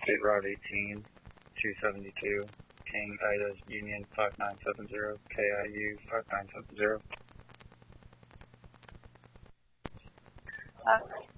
State Route 18, 272, King Ida Union 5970, KIU 5970.